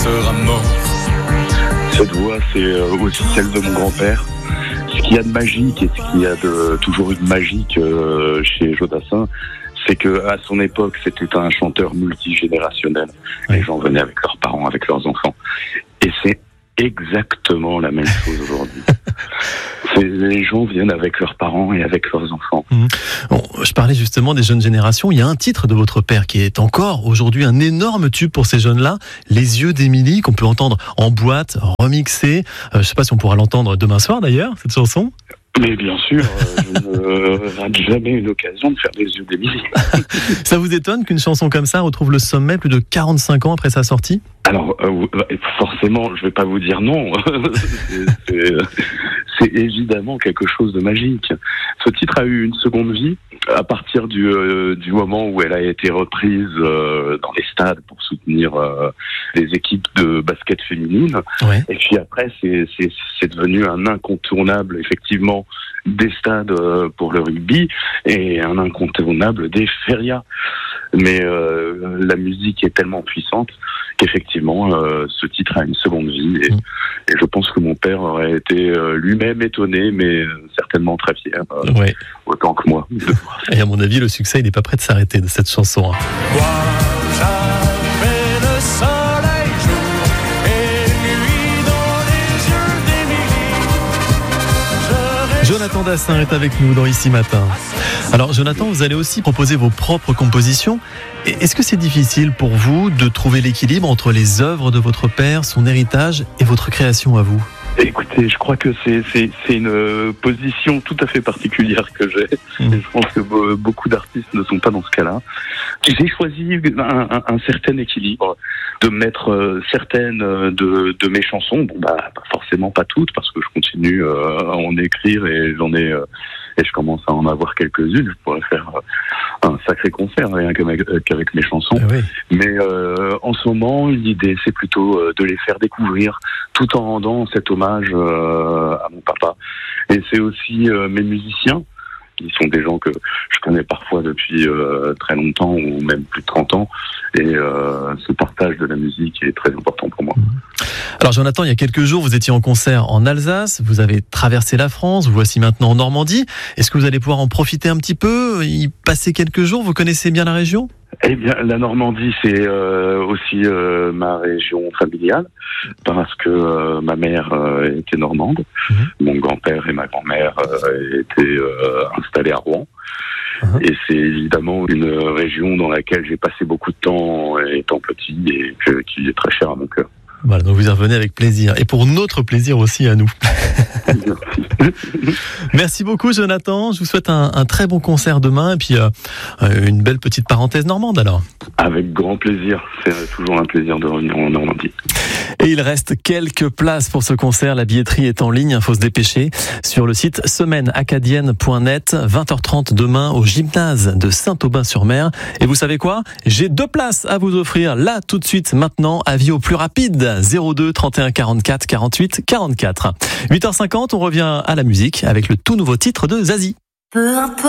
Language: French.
Cette voix, c'est aussi celle de mon grand-père. Ce qu'il y a de magique et ce qu'il y a de toujours eu de magique chez Jodassin, c'est que à son époque, c'était un chanteur multigénérationnel. Les gens venaient avec leurs parents, avec leurs enfants. Et c'est exactement la même chose aujourd'hui. Les gens viennent avec leurs parents et avec leurs enfants. Bon, je parlais justement des jeunes générations. Il y a un titre de votre père qui est encore aujourd'hui un énorme tube pour ces jeunes-là, Les yeux d'Émilie, qu'on peut entendre en boîte, remixé. Je ne sais pas si on pourra l'entendre demain soir d'ailleurs, cette chanson. Mais bien sûr, je ne rate jamais une occasion de faire Les yeux d'Émilie. Ça vous étonne qu'une chanson comme ça retrouve le sommet plus de 45 ans après sa sortie ? Alors, forcément, je vais pas vous dire non. C'est évidemment quelque chose de magique. Ce titre a eu une seconde vie à partir du moment où elle a été reprise dans les stades pour soutenir les équipes de basket féminine. Ouais. Et puis après, c'est devenu un incontournable, effectivement, des stades pour le rugby et un incontournable des férias. Mais la musique est tellement puissante qu'effectivement, ce titre a une seconde vie. Et je pense que mon père aurait été lui-même étonné, mais certainement très fier, autant que moi. Et à mon avis, le succès, il n'est pas prêt de s'arrêter de cette chanson. Jonathan Dassin est avec nous dans Ici Matin. Alors Jonathan, vous allez aussi proposer vos propres compositions. Est-ce que c'est difficile pour vous de trouver l'équilibre entre les œuvres de votre père, son héritage et votre création à vous ? Écoutez, je crois que c'est une position tout à fait particulière que j'ai. Et je pense que beaucoup d'artistes ne sont pas dans ce cas-là. J'ai choisi un certain équilibre, de mettre certaines de mes chansons, pas forcément pas toutes, parce que je continue à en écrire et et je commence à en avoir quelques-unes. Je pourrais faire un sacré concert rien qu'avec mes chansons. Oui. Mais en ce moment, l'idée, c'est plutôt de les faire découvrir, tout en rendant cet hommage à mon papa. Et c'est aussi mes musiciens. Ils sont des gens que je connais parfois depuis très longtemps ou même plus de 30 ans. Et ce partage de la musique est très important pour moi. Alors Jonathan, il y a quelques jours, vous étiez en concert en Alsace, vous avez traversé la France, vous voici maintenant en Normandie. Est-ce que vous allez pouvoir en profiter un petit peu, y passer quelques jours ? Vous connaissez bien la région ? Eh bien, la Normandie, c'est aussi ma région familiale, parce que ma mère était normande, mon grand-père et ma grand-mère étaient installés à Rouen. Et c'est évidemment une région dans laquelle j'ai passé beaucoup de temps étant petit et qui est très chère à mon cœur. Voilà, donc vous y revenez avec plaisir. Et pour notre plaisir aussi à nous. Merci beaucoup Jonathan. Je vous souhaite un très bon concert demain et puis une belle petite parenthèse normande alors. Avec grand plaisir. C'est toujours un plaisir de revenir en Normandie. Et il reste quelques places pour ce concert. La billetterie est en ligne, il faut se dépêcher. Sur le site semaineacadienne.net, 20h30 demain au gymnase de Saint-Aubin-sur-Mer. Et vous savez quoi ? J'ai 2 places à vous offrir là tout de suite maintenant. Avis au plus rapide. 02 31 44 48 44. 8h50, on revient à la musique avec le tout nouveau titre de Zazie. Peu importe.